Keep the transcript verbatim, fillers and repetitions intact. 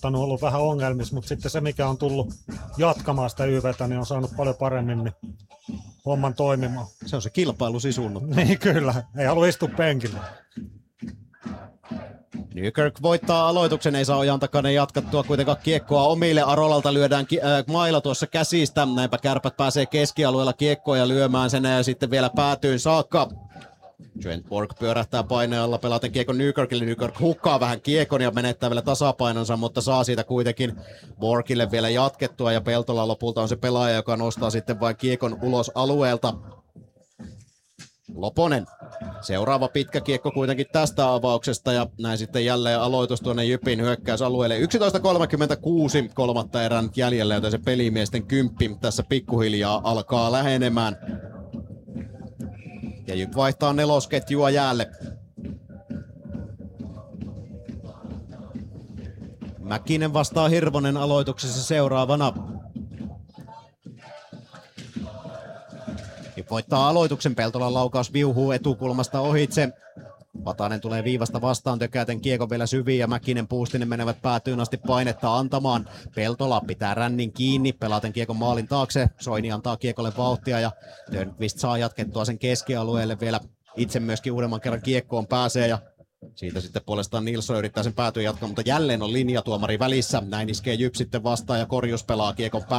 aloittanut, ollut vähän ongelmissa, mutta sitten se mikä on tullut jatkamaan sitä Y V:tä, niin on saanut paljon paremmin niin homman toimimaan. Se on se kilpailu sisunnut. Niin kyllä, ei halua istua penkillä. Nykirk voittaa aloituksen, ei saa ojan takana jatkattua kuitenkaan kiekkoa omille. Arolalta lyödään ki- äh, maila tuossa käsistä, näinpä Kärpät pääsee keskialueella kiekkoa ja lyömään sen ja sitten vielä päätyyn saakka. Trent Borg pyörähtää painajalla pelaten kiekon Nykirkille. Nykirk hukkaa vähän kiekon ja menettää vielä tasapainonsa, mutta saa siitä kuitenkin Borgille vielä jatkettua ja Peltola lopulta on se pelaaja, joka nostaa sitten vain kiekon ulos alueelta. Loponen. Seuraava pitkä kiekko kuitenkin tästä avauksesta ja näin sitten jälleen aloitus tuonne Jypin hyökkäysalueelle. yksitoista kolmekymmentäkuusi kolmatta erää nyt jäljellä, joten se pelimiesten kymppi tässä pikkuhiljaa alkaa lähenemään. Ja Jyp vaihtaa nelosketjua jäälle. Mäkinen vastaa Hirvonen aloituksessa seuraavana. Jyp voittaa aloituksen, Peltolan laukaus viuhuu etukulmasta ohitse. Vatanen tulee viivasta vastaan, tökäten kiekon vielä syviin ja Mäkinen Puustinen menevät päätyyn asti painetta antamaan. Peltola pitää rännin kiinni, pelaten kiekon maalin taakse. Soini antaa kiekolle vauhtia ja Törnqvist saa jatkettua sen keskialueelle vielä. Itse myöskin uudemman kerran kiekkoon pääsee ja siitä sitten puolestaan Nilsson yrittää sen päätyyn jatkaa, mutta jälleen on linjatuomari välissä. Näin iskee Jyp sitten vastaan ja Korjus pelaa kiekon päätyyn.